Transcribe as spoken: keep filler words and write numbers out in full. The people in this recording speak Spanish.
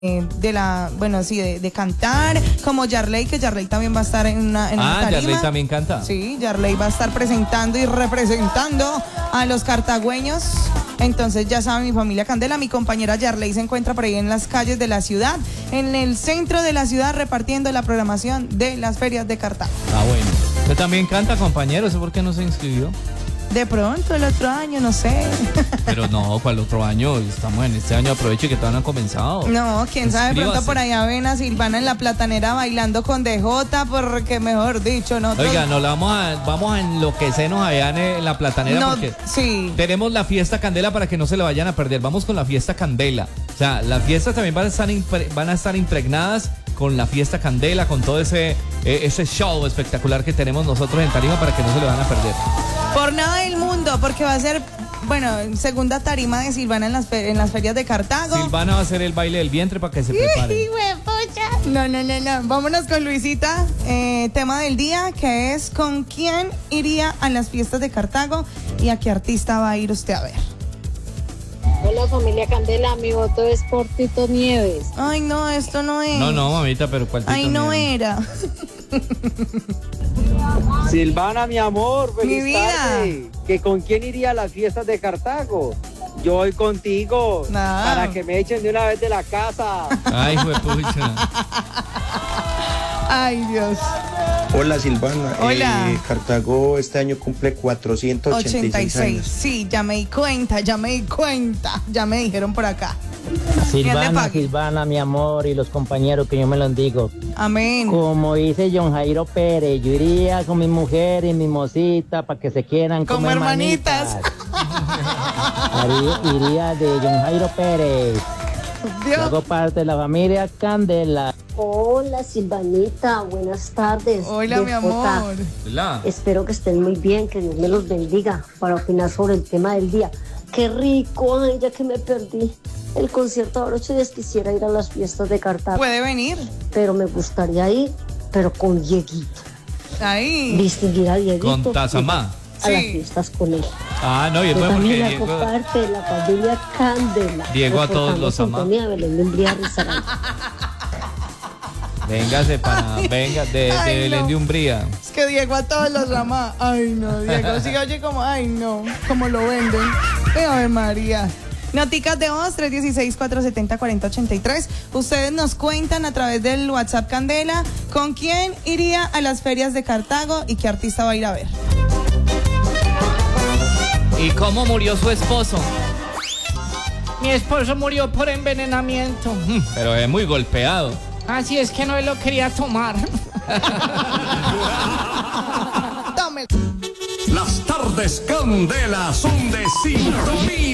Eh, de la, bueno, sí, de, de cantar, como Yarley, que Yarley también va a estar en una, en ah, una tarima. Yarley también canta. Sí, Yarley va a estar presentando y representando a los cartagüeños. Entonces ya saben, mi familia Candela, mi compañera Yarley se encuentra por ahí en las calles de la ciudad, en el centro de la ciudad, repartiendo la programación de las ferias de Cartago. Ah, bueno. ¿Usted también canta, compañero? ¿Eso por qué no se inscribió? De pronto, el otro año, no sé. Pero no, ¿cuál otro año? Estamos en este año, aproveche que todavía no han comenzado. No, quién sabe, de pronto por allá ven a Silvana en la platanera bailando con D J, porque mejor dicho, no. Oiga, no la vamos a, vamos a enloquecernos allá en, en la platanera no, porque sí. tenemos la fiesta Candela para que no se le vayan a perder. Vamos con la fiesta Candela. O sea, las fiestas también van a estar, impre, van a estar impregnadas con la fiesta Candela, con todo ese, eh, ese show espectacular que tenemos nosotros en tarima para que no se le van a perder. Por nada del mundo, porque va a ser, bueno, segunda tarima de Silvana en las, en las ferias de Cartago. Silvana va a hacer el baile del vientre para que se prepare. No, no, no, no. Vámonos con Luisita. Eh, tema del día, que es ¿con quién iría a las fiestas de Cartago y a qué artista va a ir usted a ver? Hola familia Candela, mi voto es por Tito Nieves. Ay, no, esto no es. No, no, mamita, pero ¿cuál Tito Ay, no Nieves? era. Silvana, mi amor, feliz Mi vida. tarde. ¿Que con quién iría a las fiestas de Cartago? Yo voy contigo, No. para que me echen de una vez de la casa. Ay, juepucha. Ay, Dios. Hola Silvana, Hola. Eh, Cartago este año cumple cuatrocientos ochenta y seis, ochenta y seis, años. sí, ya me di cuenta, ya me di cuenta, ya me dijeron por acá. Silvana, Silvana, mi amor, y los compañeros que yo me los digo. Amén. Como dice John Jairo Pérez, yo iría con mi mujer y mi mosita para que se quieran como, Como hermanitas. Iría, iría de John Jairo Pérez. Dios. Yo hago parte de la familia Candela. Hola Silvanita, buenas tardes. Hola, D J. mi amor. Hola. Espero que estén muy bien, que Dios me los bendiga para opinar sobre el tema del día. Qué rico, ay, ya que me perdí el concierto. Ahora ocho días quisiera ir a las fiestas de Cartago. Puede venir. Pero me gustaría ir, pero con Dieguito. Ahí. Distinguir a Dieguito. Con Tazamá. A Sí. las fiestas con él. Ah, no, y es Yo bueno porque también hago Diego, parte de la familia Candela. Diego a todos los ama. Sintonía de Belén de Umbría, Risaralda. véngase para, venga, de, de Ay, Belén no. de Umbría. Es que Diego a todos los ama. Ay, no, Diego. Sí, oye, como, ay, no, como lo venden. Ay, María. Noticas de voz, tres uno seis, cuatro siete cero, cuatro cero ocho tres. Ustedes nos cuentan a través del WhatsApp Candela con quién iría a las ferias de Cartago y qué artista va a ir a ver. ¿Y cómo murió su esposo? Mi esposo murió por envenenamiento. Mm, Pero es muy golpeado. Así es que no lo quería tomar. Tome. Las tardes Candela son de sintonía.